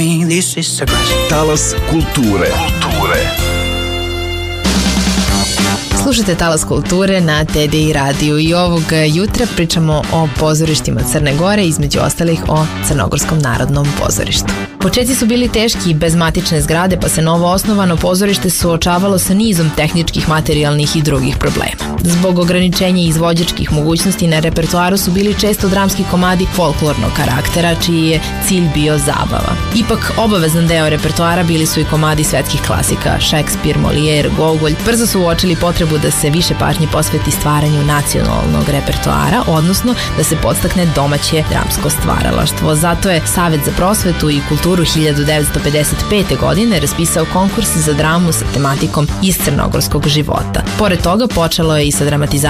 Talas kulture. Slušajte Talas kulture na TDI radiju i ovog jutra pričamo o pozorištima Crne Gore, između ostalih o Crnogorskom narodnom pozorištu. Početci su bili teški bez matične zgrade, pa se novo osnovano pozorište suočavalo sa nizom tehničkih, materijalnih i drugih problema. Zbog ograničenja izvođačkih mogućnosti na repertoaru su bili često dramski komadi folklornog karaktera, čiji je cilj bio zabava. Ipak, obavezan deo repertoara bili su i komadi svetskih klasika, Šekspir, Molière, Gogolj. Brzo su uočili potrebu da se više pažnje posveti stvaranju nacionalnog repertoara, odnosno da se podstakne domaće dramsko stvaralaštvo. Zato je Savet za prosvetu i kulturu 1955. godine raspisao konkurs za dramu sa tematikom iz crnogorskog života. Pored toga, počelo je i sa dramatizacijom